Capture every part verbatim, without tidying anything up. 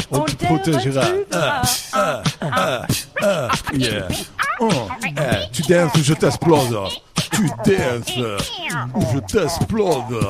On te protégera. Ah, ah, ah, ah, yeah. Oh, eh, tu danses, je t'explose. Tu danses, je t'explose.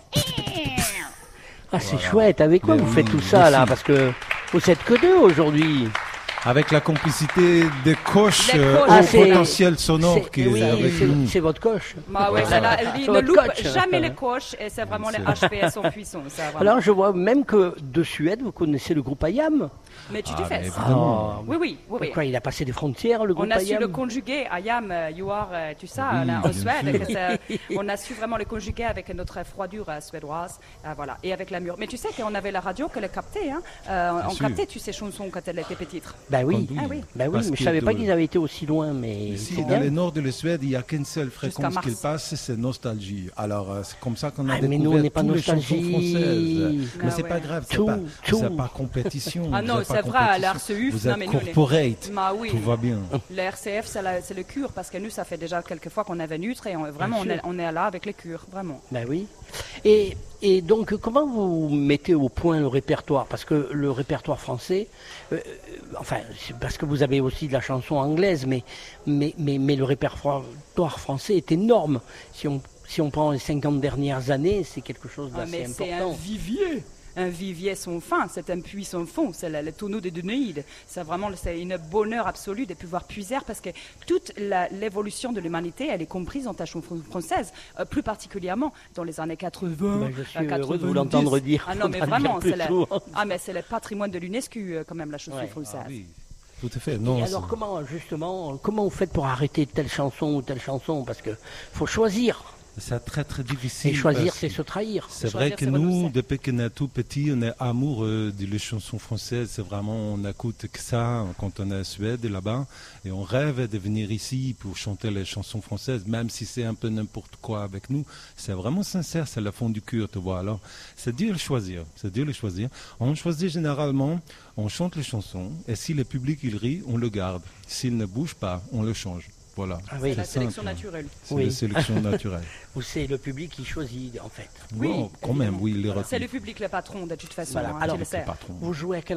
Ah, c'est chouette. Avec quoi Mais vous oui, faites tout ça, là? aussi. Parce que vous êtes que deux aujourd'hui. Avec la complicité des coches Les euh, coches. au Ah, c'est- potentiel sonore C'est- qui est oui, avec c'est- nous. c'est votre coche. Bah ouais, Voilà. c'est la- il Sur ne votre loupe coach. jamais les coches et c'est vraiment les C'est- H P S en puissance. ça, vraiment. Alors, je vois même que de Suède, vous connaissez le groupe Ayam. Mais tu Ah, te fais. mais évidemment. Ah, Oui, oui, oui. oui. Quoi, il a passé des frontières, le On groupe a su Ayam. le conjuguer, I am, euh, you are, euh, tout ça, Oui, là, en bien Suède. sûr. que c'est- on a su vraiment le conjuguer avec notre froidure euh, suédoise, euh, voilà, et avec la mur. Mais tu sais qu'on avait la radio que le captait, hein. Euh, on sûr. captait toutes ces chansons quand elle était petite. Ben oui. Quand- Ah oui. Ben oui, Parce mais je que savais pas de- qu'ils avaient été aussi loin, mais Ici, c'est dans bien. le nord de la Suède, il n'y a qu'une seule fréquence Mars. qu'il passe, c'est Nostalgie. Alors, euh, c'est comme ça qu'on a Ah, mais découvert nous, on n'est pas toutes les chansons Nostalgie. françaises. Ah Mais c'est ouais. pas grave, c'est Tout, pas, tout. c'est pas compétition. Ah vous non, êtes pas c'est vrai, à compétition. l'R C U F, Vous non, êtes mais nous, on est- corporate, Bah oui. tout va bien. Le R C F, c'est, la- c'est le cure, parce que nous, ça fait déjà quelques fois qu'on avait neutre et on, vraiment, on Bien est, sûr. on est là avec les cures, vraiment. Ben oui. Et, et donc, comment vous mettez au point le répertoire? Parce que le répertoire français, euh, euh, enfin, c'est parce que vous avez aussi de la chanson anglaise, mais, mais, mais, mais le répertoire français est énorme. Si on, si on prend les cinquante dernières années, c'est quelque chose Ah, d'assez mais c'est un important. vivier. Un vivier sans fin, c'est un puits sans fond, c'est le, le tonneau des Dénéides. C'est vraiment c'est une bonheur absolu de pouvoir puiser parce que toute la- l'évolution de l'humanité, elle est comprise dans ta chanson française, euh, plus particulièrement dans les années quatre-vingts. Ben, je suis euh, heureux de vous quatre-vingt-dix. l'entendre dire. Ah non, mais Faudra le vraiment, dire c'est plus la- souvent. ah, mais c'est le patrimoine de l'UNESCO euh, quand même, la chanson Ouais. française. Ah oui, tout à fait. Et Non, alors c'est- comment justement, comment vous faites pour arrêter telle chanson ou telle chanson? Parce que faut choisir. c'est très très difficile. Et choisir, parce c'est que se trahir. C'est Choisir, vrai que c'est nous, renoncer. depuis qu'on est tout petit, on est amoureux des chansons françaises. C'est vraiment, on n'écoute que ça quand on est en Suède là-bas. Et on rêve de venir ici pour chanter les chansons françaises, même si c'est un peu n'importe quoi avec nous. C'est vraiment sincère, c'est le fond du cœur, tu vois. Alors, c'est dur de choisir. C'est dur de choisir. On choisit généralement, on chante les chansons. Et si le public, il rit, on le garde. S'il ne bouge pas, on le change. Voilà. Ah oui. C'est la C'est sélection simple. naturelle. C'est Oui. la sélection naturelle. Ou c'est le public qui choisit en fait. Oui, Bon, quand même, évidemment. oui, les C'est le public le patron de toute façon, Voilà. hein, Alors, tu le sais. patron. Vous jouez à quel